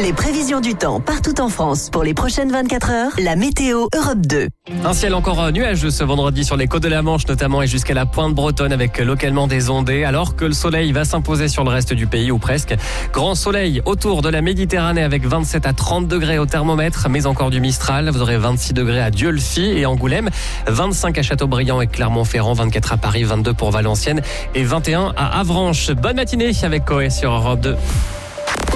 Les prévisions du temps partout en France pour les prochaines 24 heures. La météo Europe 2. Un ciel encore nuageux ce vendredi sur les côtes de la Manche notamment et jusqu'à la pointe bretonne avec localement des ondées alors que le soleil va s'imposer sur le reste du pays ou presque. Grand soleil autour de la Méditerranée avec 27 à 30 degrés au thermomètre mais encore du Mistral. Vous aurez 26 degrés à Dieulefit et Angoulême, 25 à Châteaubriand et Clermont-Ferrand, 24 à Paris, 22 pour Valenciennes et 21 à Avranches. Bonne matinée avec Coé sur Europe 2.